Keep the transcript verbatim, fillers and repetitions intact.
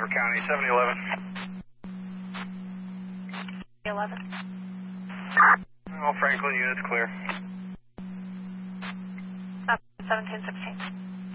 Beaver County, seventy eleven. eleven. All Franklin units clear. Up seventeen sixteen.